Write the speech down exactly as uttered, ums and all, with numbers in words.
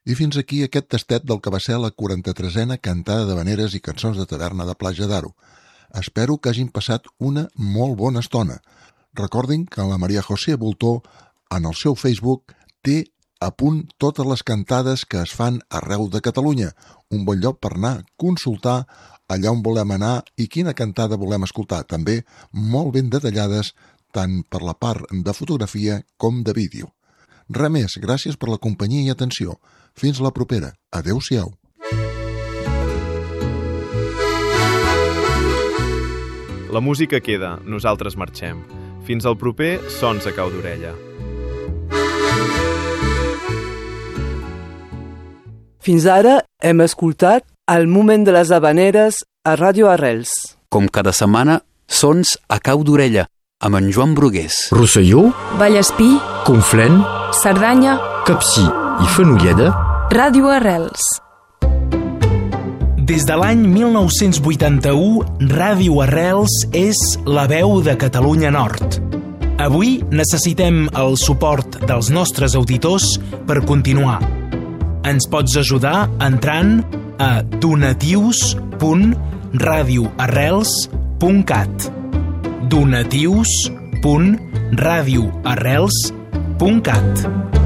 I fins aquí aquest tastet del que va ser la quaranta-tresena cantada d'havaneres i cançons de taverna de Platja d'Aro. Espero que hagin passat una molt bona estona. Recordin que la Maria José Bultó, en el seu Facebook, té a punt totes les cantades que es fan arreu de Catalunya. Un bon lloc per anar a consultar allà on volem anar i quina cantada volem escoltar. També molt ben detallades, tant per la part de fotografia com de vídeo. Res més, gràcies per la companyia i atenció. Fins la propera. Adéu-siau. La música queda, nosaltres marxem. Fins al proper Sons a cau d'orella. Fins ara hem escoltat El moment de les havaneres a Ràdio Arrels. Com cada setmana, Sons a cau d'orella, amb en Joan Brugués. Rosselló, Vallespí, Conflent, Cerdanya, Capcir i Fenolleda. Ràdio Arrels. Des de l'any mil nou-cents vuitanta-u, Ràdio Arrels és la veu de Catalunya Nord. Avui necessitem el suport dels nostres auditors per continuar. Ens pots ajudar entrant a donatius punt radioarrels punt cat donatius punt radioarrels punt cat